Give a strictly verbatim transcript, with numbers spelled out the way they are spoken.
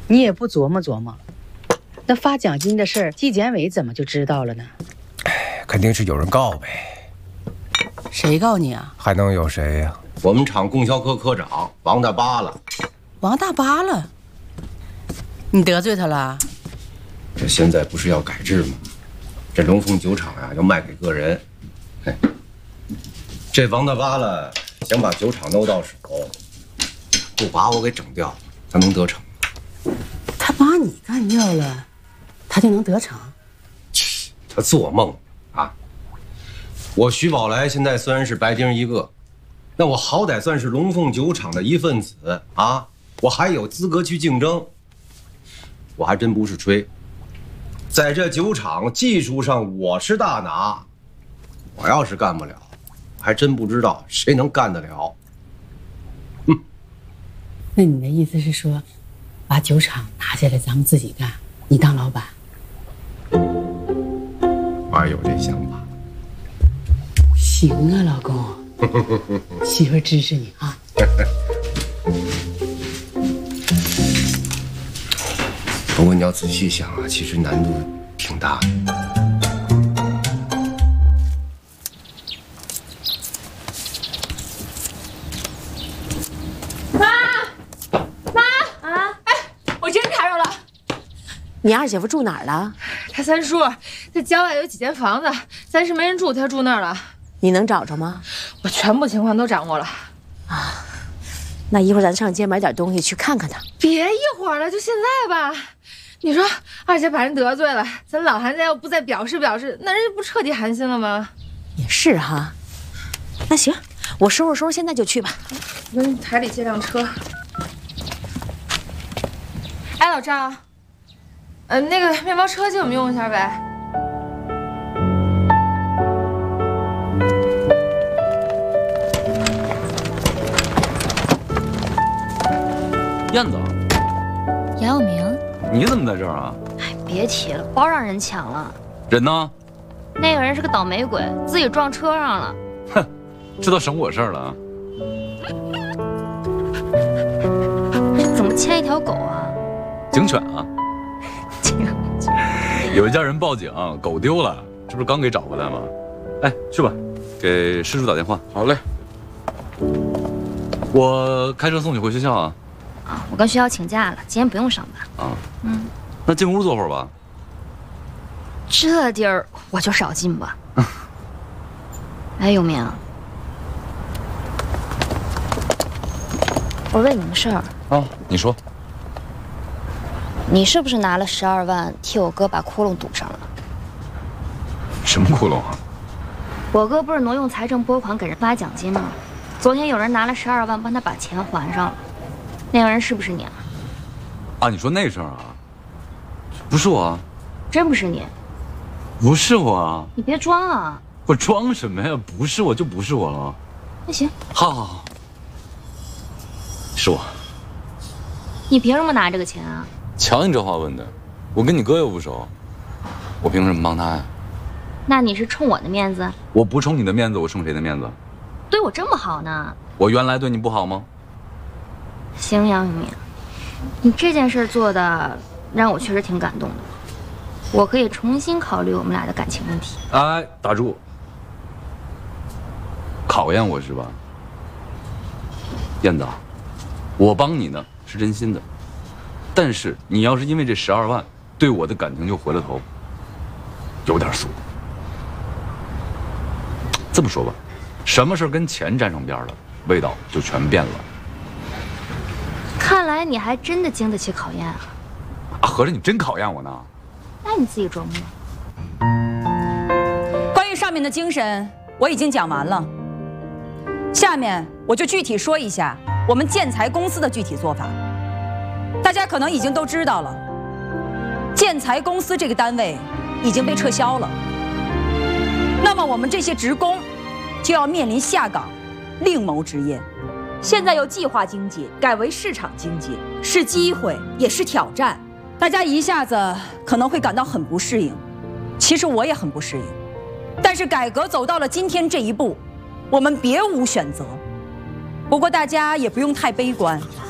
你也不琢磨琢磨，那发奖金的事儿，纪检委怎么就知道了呢？ 哎，肯定是有人告呗。 谁告你啊？ 还能有谁呀？ 我们厂供销科科长王大巴了。 王大巴了？你得罪他了？ 这现在不是要改制吗？这龙凤酒厂呀、啊，要卖给个人。嘿，这王大巴了想把酒厂弄到手，不把我给整掉，他能得逞？ 他把你干掉了，他就能得逞？ 他做梦啊！我徐宝来现在虽然是白丁一个，那我好歹算是龙凤酒厂的一份子啊，我还有资格去竞争。我还真不是吹，在这酒厂技术上我是大拿，我要是干不了，还真不知道谁能干得了。嗯， 那你的意思是说，把酒厂拿下来，咱们自己干，你当老板？ 我还有这想法。 行啊，老公，媳妇支持你啊。 不过你要仔细想啊，其实难度挺大的。 妈，妈啊！哎，我真看着了。 你二姐夫住哪儿了？ 他三叔在郊外有几间房子，暂时没人住，他住那儿了。 你能找着吗？ 我全部情况都掌握了。 啊，那一会儿咱上街买点东西去看看他。 别一会儿了，就现在吧。你说二姐把人得罪了，咱老韩家要不再表示表示，那人家不彻底寒心了吗？ 也是哈。那行，我收拾收拾，现在就去吧。 我跟台里借辆车。哎，老赵，呃，那个面包车借我们用一下呗。 燕子， 杨有明， 你怎么在这儿啊？ 哎，别提了，包让人抢了。 人呢？ 那个人是个倒霉鬼，自己撞车上了。 哼，这都省我事儿了啊！ 怎么牵一条狗啊？ 警犬啊！有一家人报警，狗丢了，这不是刚给找回来吗？哎，去吧，给失主打电话。 好嘞。 我开车送你回学校啊。 啊，我跟学校请假了，今天不用上班。 啊， 嗯， 那进屋坐会儿吧。 这地儿我就少进吧。哎，有明，我问你个事儿啊，你说。 你是不是拿了十二万替我哥把窟窿堵上了？ 什么窟窿啊？ 我哥不是挪用财政拨款给人发奖金吗？昨天有人拿了十二万帮他把钱还上了，那个人是不是你啊？ 啊，你说那事儿啊？不是我啊。 真不是你？ 不是我啊。 你别装啊！ 我装什么呀？不是我就不是我了。 那行， 好好好，是我。 你凭什么拿这个钱啊？ 瞧你这话问的，我跟你哥又不熟，我凭什么帮他呀？ 那你是冲我的面子？ 我不冲你的面子，我冲谁的面子？ 对我这么好呢？ 我原来对你不好吗？ 行，杨永明，你这件事做的让我确实挺感动的，我可以重新考虑我们俩的感情问题。 哎，打住！考验我是吧？燕子，我帮你呢是真心的。但是你要是因为这十二万对我的感情就回了头，有点俗。这么说吧，什么事跟钱沾上边了，味道就全变了。 看来你还真的经得起考验啊！ 啊，合着你真考验我呢？ 那你自己琢磨。 关于上面的精神，我已经讲完了。下面我就具体说一下我们建材公司的具体做法。大家可能已经都知道了，建材公司这个单位已经被撤销了。那么我们这些职工就要面临下岗，另谋职业。现在由计划经济改为市场经济，是机会也是挑战。大家一下子可能会感到很不适应，其实我也很不适应。但是改革走到了今天这一步，我们别无选择。不过大家也不用太悲观。